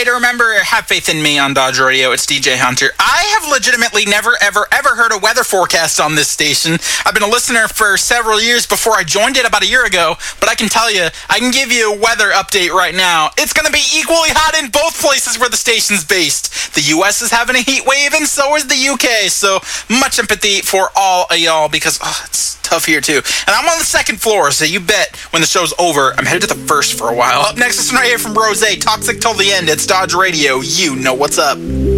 to remember Have Faith in Me on Dodge Radio. It's DJ Hunter. I have legitimately never, ever, ever heard a weather forecast on this station. I've been a listener for several years before I joined it about a year ago, but I can tell you, I can give you a weather update right now. It's going to be equally hot in both places where the station's based. The U.S. is having a heat wave, and so is the U.K., so much empathy for all of y'all, because it's tough here too. And I'm on the second floor, so you bet when the show's over, I'm headed to the first for a while. Up next, this one right here from Rose, Toxic Till the End. It's Dodge Radio. You know what's up.